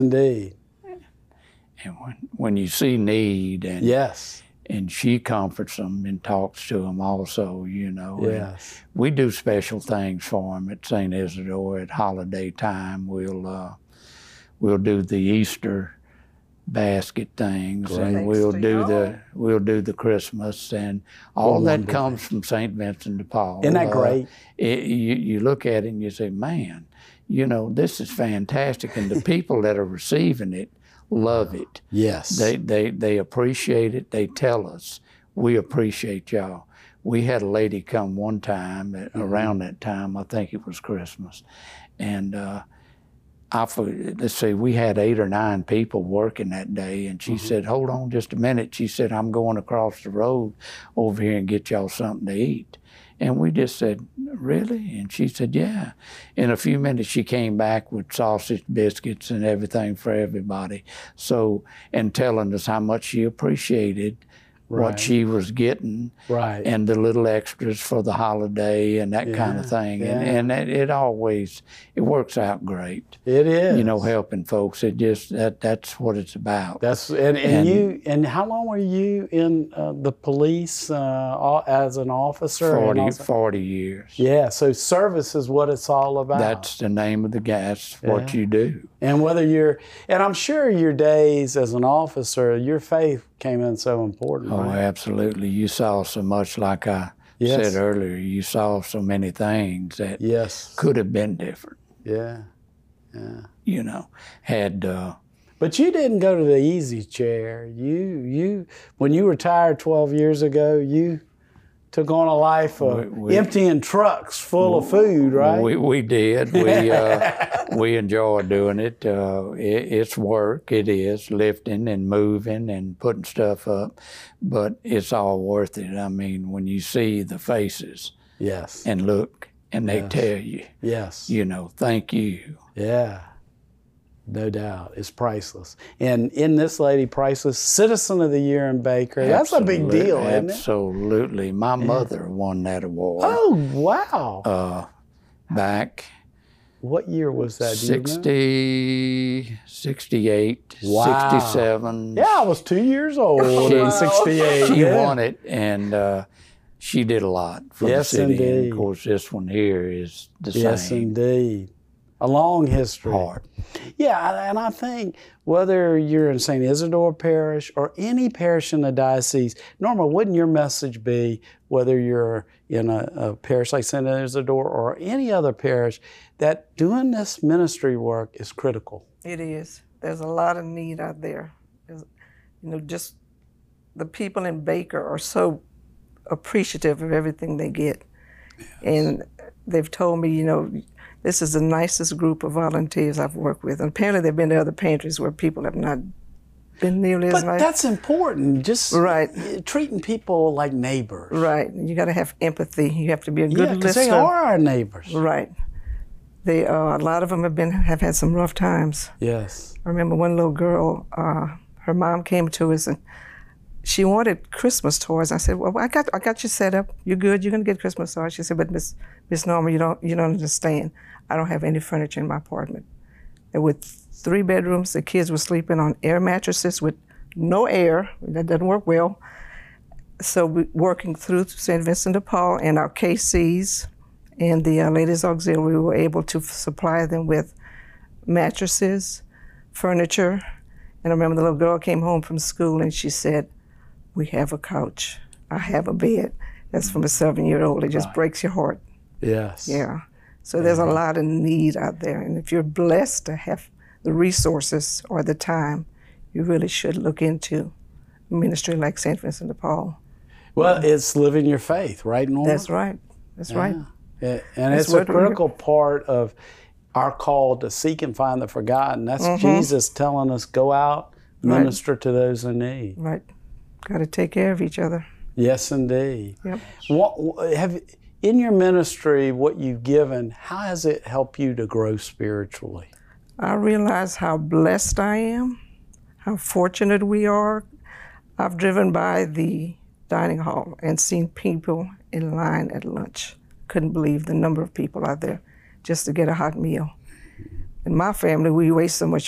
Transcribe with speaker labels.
Speaker 1: Indeed.
Speaker 2: And when you see need, and
Speaker 1: Yes.
Speaker 2: and she comforts them and talks to them also, you know.
Speaker 1: Yes.
Speaker 2: And we do special things for them at St. Isidore at holiday time. We'll do the Easter basket things,
Speaker 1: Great.
Speaker 2: and we'll do the Christmas, and all that comes from St. Vincent de Paul.
Speaker 1: Isn't that great?
Speaker 2: You look at it and you say, man, you know, this is fantastic, and the people that are receiving it love it.
Speaker 1: Yes.
Speaker 2: They appreciate it. They tell us, we appreciate y'all. We had a lady come one time around that time, I think it was Christmas, and let's see, we had 8 or 9 people working that day, and she said, hold on just a minute. She said, I'm going across the road over here and get y'all something to eat. And we just said, really? And she said, yeah. In a few minutes, she came back with sausage, biscuits, and everything for everybody. So, and telling us how much she appreciated what she was getting, and the little extras for the holiday and that kind of thing. And it always, it works out great.
Speaker 1: It is.
Speaker 2: You know, helping folks. It just, that's what it's about.
Speaker 1: And how long were you in the police as an officer?
Speaker 2: 40 years.
Speaker 1: Yeah, so service is what it's all about.
Speaker 2: That's the name of the gas, what you do.
Speaker 1: And and I'm sure your days as an officer, your faith came in so important.
Speaker 2: Oh, absolutely. You saw so much, like I said earlier, you saw so many things that could have been different.
Speaker 1: Yeah.
Speaker 2: You know,
Speaker 1: But you didn't go to the easy chair. When you retired 12 years ago, you took on a life of emptying trucks full of food, right?
Speaker 2: We did. We enjoy doing it. It's work. It is lifting and moving and putting stuff up, but it's all worth it. I mean, when you see the faces, and look, and they tell you, you know, thank you.
Speaker 1: Yeah. No doubt. It's priceless. And in this lady, priceless, Citizen of the Year in Baker. That's a big deal, isn't it?
Speaker 2: Absolutely. My mother won that award.
Speaker 1: Oh, wow.
Speaker 2: Back.
Speaker 1: What year was that?
Speaker 2: 68,
Speaker 1: wow.
Speaker 2: 67.
Speaker 1: Yeah, I was 2 years old in 68.
Speaker 2: She won it, and she did a lot for the city.
Speaker 1: Indeed.
Speaker 2: And of course, this one here is the same.
Speaker 1: Yes, indeed. A long history.
Speaker 2: Hard.
Speaker 1: Yeah, and I think whether you're in St. Isidore Parish or any parish in the diocese, Norma, wouldn't your message be, whether you're in a parish like St. Isidore or any other parish, that doing this ministry work is critical?
Speaker 3: It is. There's a lot of need out there. You know, just the people in Baker are so appreciative of everything they get. And they've told me, you know, this is the nicest group of volunteers I've worked with. And apparently they've been to other pantries where people have not been nearly as nice.
Speaker 1: But that's important, just treating people like neighbors.
Speaker 3: Right. You got to have empathy. You have to be a good listener.
Speaker 1: Because they are our neighbors.
Speaker 3: Right. They a lot of them have had some rough times.
Speaker 1: Yes.
Speaker 3: I remember one little girl, her mom came to us and she wanted Christmas toys. I said, well, I got you set up. You're good. You're gonna get Christmas toys. She said, but Miss Norma, you don't understand. I don't have any furniture in my apartment. There were 3 bedrooms. The kids were sleeping on air mattresses with no air. That doesn't work well. So working through St. Vincent de Paul and our KCs and the Ladies Auxiliary, we were able to supply them with mattresses, furniture. And I remember the little girl came home from school and she said, we have a couch. I have a bed. That's from a 7-year-old. It just breaks your heart.
Speaker 1: Yes.
Speaker 3: Yeah. So there's a lot of need out there. And if you're blessed to have the resources or the time, you really should look into a ministry like St. Vincent de Paul.
Speaker 1: Well, it's living your faith, right, Norma?
Speaker 3: That's right. That's right.
Speaker 1: Yeah. And it's a critical part of our call to seek and find the forgotten. That's Jesus telling us, go out, minister to those in need.
Speaker 3: Right. Got to take care of each other.
Speaker 1: Yes, indeed.
Speaker 3: Yep.
Speaker 1: In your ministry, what you've given, how has it helped you to grow spiritually?
Speaker 3: I realize how blessed I am, how fortunate we are. I've driven by the dining hall and seen people in line at lunch. Couldn't believe the number of people out there just to get a hot meal. In my family, we waste so much